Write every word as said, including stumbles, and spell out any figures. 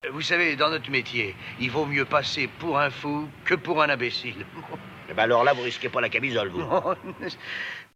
Vous savez, dans notre métier, il vaut mieux passer pour un fou que pour un imbécile. Eh ben alors là, vous risquez pas la camisole, vous.